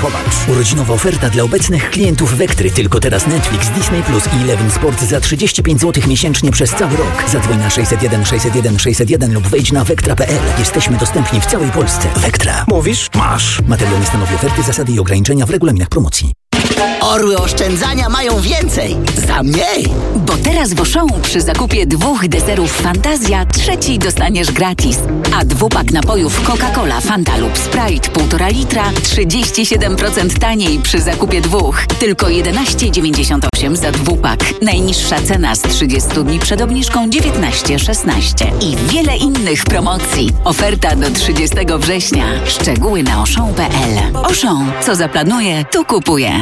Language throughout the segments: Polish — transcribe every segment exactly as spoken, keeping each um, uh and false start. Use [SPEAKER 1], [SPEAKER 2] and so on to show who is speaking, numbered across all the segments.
[SPEAKER 1] Popatrz. Urodzinowa oferta dla obecnych klientów Vektry. Tylko teraz Netflix, Disney Plus i Eleven Sport za trzydzieści pięć złotych miesięcznie przez cały rok. Zadzwoń na sześćset jeden sześćset jeden sześćset jeden lub wejdź na vektra kropka p l. Jesteśmy dostępni w całej Polsce. Vektra.
[SPEAKER 2] Mówisz? Masz.
[SPEAKER 1] Materiał nie stanowi oferty, zasady i ograniczenia w regulaminach promocji.
[SPEAKER 3] Orły oszczędzania mają więcej za mniej.
[SPEAKER 4] Bo teraz w Auchan przy zakupie dwóch deserów Fantazja trzeci dostaniesz gratis. A dwupak napojów Coca-Cola, Fanta lub Sprite półtora litra trzydzieści siedem procent taniej przy zakupie dwóch. Tylko jedenaście dziewięćdziesiąt osiem za dwupak. Najniższa cena z trzydziestu dni przed obniżką dziewiętnaście szesnaście. I wiele innych promocji. Oferta do trzydziestego września. Szczegóły na auchan kropka p l. Auchan. Co zaplanuje, to kupuje.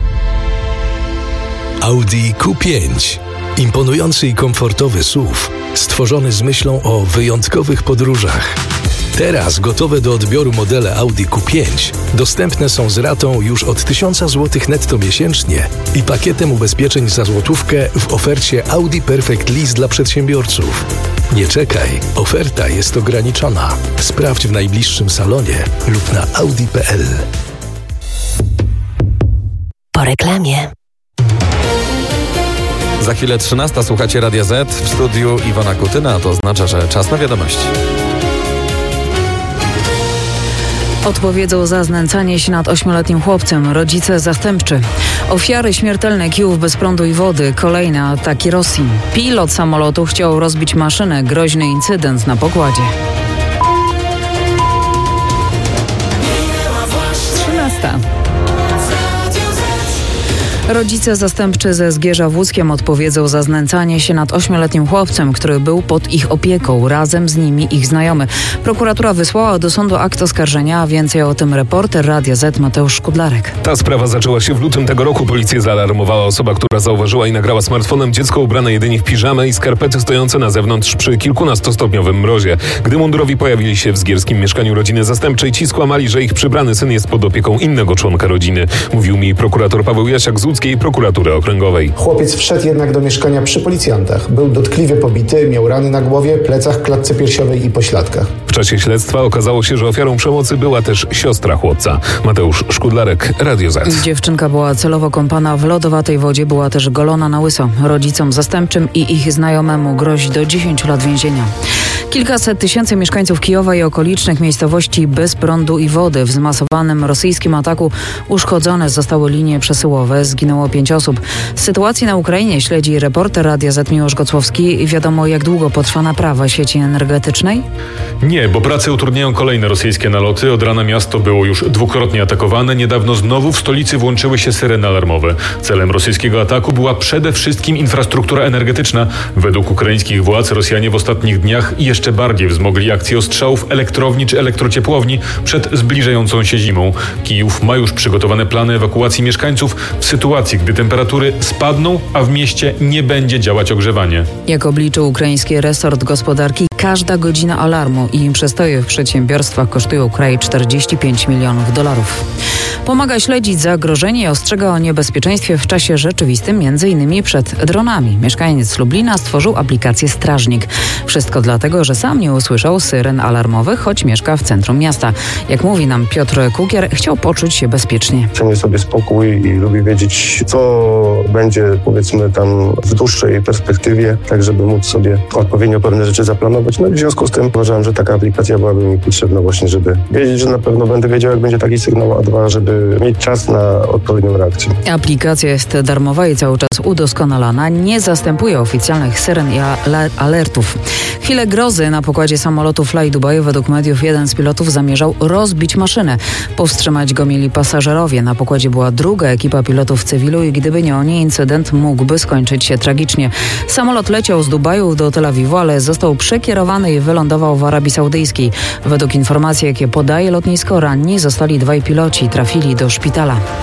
[SPEAKER 5] Audi Q pięć. Imponujący i komfortowy S U V, stworzony z myślą o wyjątkowych podróżach. Teraz gotowe do odbioru modele Audi Q pięć dostępne są z ratą już od tysiąc złotych netto miesięcznie i pakietem ubezpieczeń za złotówkę w ofercie Audi Perfect Lease dla przedsiębiorców. Nie czekaj, oferta jest ograniczona. Sprawdź w najbliższym salonie lub na audi kropka p l.
[SPEAKER 4] Po reklamie.
[SPEAKER 6] Za chwilę trzynasta, słuchacie Radia Z, w studiu Iwona Kutyna, to oznacza, że czas na wiadomości.
[SPEAKER 7] Odpowiedzą za znęcanie się nad ośmioletnim chłopcem rodzice zastępczy. Ofiary śmiertelne kijów bez prądu i wody. Kolejne ataki Rosji. Pilot samolotu chciał rozbić maszynę. Groźny incydent na pokładzie. trzynasta. Rodzice zastępczy ze Zgierza w Łódzkiem odpowiedzą za znęcanie się nad ośmioletnim chłopcem, który był pod ich opieką. Razem z nimi ich znajomy. Prokuratura wysłała do sądu akt oskarżenia, a więcej o tym reporter Radia Z Mateusz Szkudlarek.
[SPEAKER 8] Ta sprawa zaczęła się w lutym tego roku. Policję zaalarmowała osoba, która zauważyła i nagrała smartfonem dziecko ubrane jedynie w piżamę i skarpety stojące na zewnątrz przy kilkunastostopniowym mrozie. Gdy mundurowi pojawili się w zgierskim mieszkaniu rodziny zastępczej, ci skłamali, że ich przybrany syn jest pod opieką innego członka rodziny. Mówił mi prokurator Paweł Jasiak z Łódzkiej Prokuratury Okręgowej.
[SPEAKER 9] Chłopiec wszedł jednak do mieszkania przy policjantach. Był dotkliwie pobity, miał rany na głowie, plecach, klatce piersiowej i pośladkach.
[SPEAKER 8] W czasie śledztwa okazało się, że ofiarą przemocy była też siostra chłopca. Mateusz Szkudlarek, Radio Z.
[SPEAKER 7] Dziewczynka była celowo kąpana w lodowatej wodzie, była też golona na łyso. Rodzicom zastępczym i ich znajomemu grozi do dziesięciu lat więzienia. Kilkaset tysięcy mieszkańców Kijowa i okolicznych miejscowości bez prądu i wody. W zmasowanym rosyjskim ataku uszkodzone zostały linie przesyłowe, zginęło pięć osób. Sytuację na Ukrainie śledzi reporter Radia Z Miłosz Gocłowski. Wiadomo, jak długo potrwa naprawa sieci energetycznej?
[SPEAKER 10] Nie, bo pracę utrudniają kolejne rosyjskie naloty. Od rana miasto było już dwukrotnie atakowane. Niedawno znowu w stolicy włączyły się syreny alarmowe. Celem rosyjskiego ataku była przede wszystkim infrastruktura energetyczna. Według ukraińskich władz Rosjanie w ostatnich dniach jeszcze bardziej wzmogli akcję ostrzałów elektrowni czy elektrociepłowni przed zbliżającą się zimą. Kijów ma już przygotowane plany ewakuacji mieszkańców w sytuacji, gdy temperatury spadną, a w mieście nie będzie działać ogrzewanie.
[SPEAKER 7] Jak obliczył ukraiński resort gospodarki, każda godzina alarmu i przestoje w przedsiębiorstwach kosztują kraj czterdzieści pięć milionów dolarów. Pomaga śledzić zagrożenie i ostrzega o niebezpieczeństwie w czasie rzeczywistym, między innymi przed dronami. Mieszkaniec Lublina stworzył aplikację Strażnik. Wszystko dlatego, że sam nie usłyszał syren alarmowych, choć mieszka w centrum miasta. Jak mówi nam Piotr Kukier, chciał poczuć się bezpiecznie.
[SPEAKER 11] Cenię sobie spokój i lubię wiedzieć, co będzie, powiedzmy, tam w dłuższej perspektywie, tak żeby móc sobie odpowiednio pewne rzeczy zaplanować. No i w związku z tym uważałem, że taka aplikacja byłaby mi potrzebna właśnie, żeby wiedzieć, że na pewno będę wiedział, jak będzie taki sygnał, a dwa, żeby mieć czas na odpowiednią reakcję.
[SPEAKER 7] Aplikacja jest darmowa i cały czas udoskonalana. Nie zastępuje oficjalnych syren i alertów. Chwilę grozy na pokładzie samolotu Fly Dubai. Według mediów jeden z pilotów zamierzał rozbić maszynę. Powstrzymać go mieli pasażerowie. Na pokładzie była druga ekipa pilotów w cywilu i gdyby nie oni, incydent mógłby skończyć się tragicznie. Samolot leciał z Dubaju do Tel Awiwu, ale został przekierowany i wylądował w Arabii Saudyjskiej. Według informacji, jakie podaje lotnisko, ranni zostali dwaj piloci, trafili do szpitala.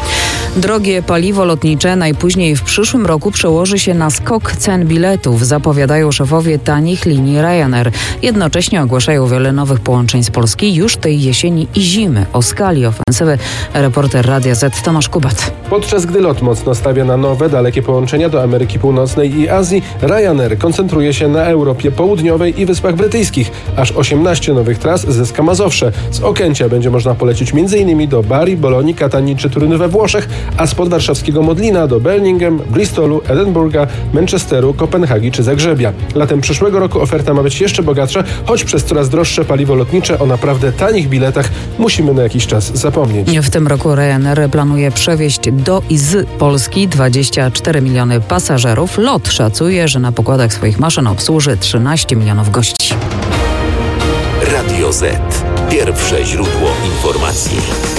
[SPEAKER 7] Drogie paliwo lotnicze najpóźniej w przyszłym roku przełoży się na skok cen biletów, zapowiadają szefowie tanich linii Ryanair. Jednocześnie ogłaszają wiele nowych połączeń z Polski już tej jesieni i zimy. O skali ofensywy reporter Radia Z Tomasz Kubat.
[SPEAKER 2] Podczas gdy LOT mocno stawia na nowe, dalekie połączenia do Ameryki Północnej i Azji, Ryanair koncentruje się na Europie Południowej i Wyspach Brytyjskich. Aż osiemnaście nowych tras zyska Mazowsze. Z Okęcia będzie można polecieć m.in. do Bari, Bolonii, Katanii czy Turynu we Włoszech, a spod warszawskiego Modlina do Birmingham, Bristolu, Edynburga, Manchesteru, Kopenhagi czy Zagrzebia. Latem przyszłego roku oferta ma być jeszcze bogatsza, choć przez coraz droższe paliwo lotnicze o naprawdę tanich biletach musimy na jakiś czas zapomnieć.
[SPEAKER 7] W tym roku Ryanair planuje przewieźć do i z Polski dwadzieścia cztery miliony pasażerów. LOT szacuje, że na pokładach swoich maszyn obsłuży trzynaście milionów gości.
[SPEAKER 12] Radio Z. Pierwsze źródło informacji.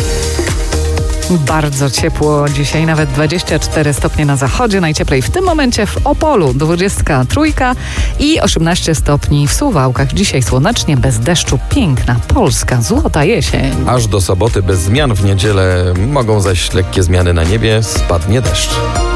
[SPEAKER 13] Bardzo ciepło dzisiaj, nawet dwadzieścia cztery stopnie na zachodzie, najcieplej w tym momencie w Opolu, dwadzieścia trzy i osiemnaście stopni w Suwałkach. Dzisiaj słonecznie, bez deszczu, piękna polska, złota jesień.
[SPEAKER 6] Aż do soboty bez zmian, w niedzielę mogą zaś lekkie zmiany na niebie, spadnie deszcz.